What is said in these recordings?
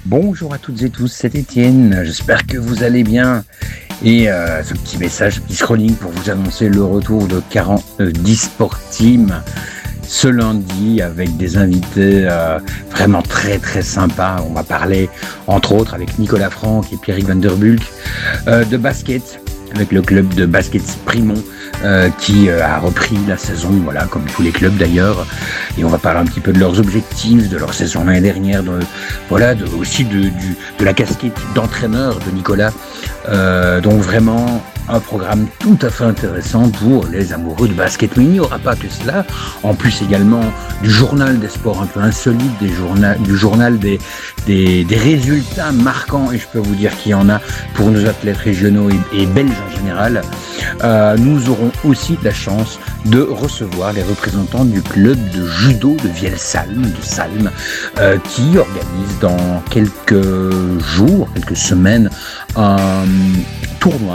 Bonjour à toutes et tous, c'est Étienne, j'espère que vous allez bien. Et ce petit message, ce petit scrolling pour vous annoncer le retour de 40 Sport Team ce lundi avec des invités vraiment très très sympas. On va parler entre autres avec Nicolas Franck et Pierrick Van Der Bulck de basket avec le club de basket Sprimont qui a repris la saison, voilà, comme tous les clubs d'ailleurs. Et on va parler un petit peu de leurs objectifs, de leur saison l'année dernière, aussi de la casquette d'entraîneur de Nicolas. Donc vraiment un programme tout à fait intéressant pour les amoureux de basket. Mais il n'y aura pas que cela. En plus également du journal des sports un peu insolites, du journal des résultats marquants. Et je peux vous dire qu'il y en a pour nos athlètes régionaux et belges en général. Nous aurons aussi la chance de recevoir les représentants du club de judo de Vielsalm, qui organise dans quelques jours, quelques semaines, un tournoi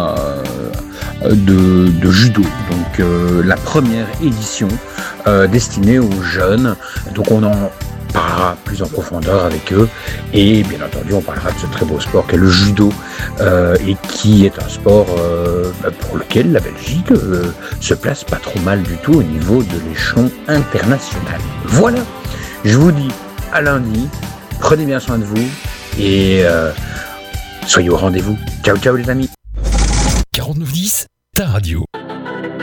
de judo. Donc la première édition destinée aux jeunes. Donc on en parlera plus en profondeur avec eux et bien entendu on parlera de ce très beau sport qu'est le judo et qui est un sport pour lequel la Belgique se place pas trop mal du tout au niveau de l'échelon international. Voilà, je vous dis à lundi, prenez bien soin de vous et soyez au rendez-vous. Ciao ciao les amis. 4910, ta radio.